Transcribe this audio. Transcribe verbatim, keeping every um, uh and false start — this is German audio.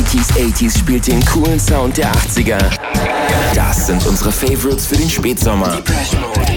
neunziger, achtziger spielt den coolen Sound der achtziger. Das sind unsere Favorites für den Spätsommer.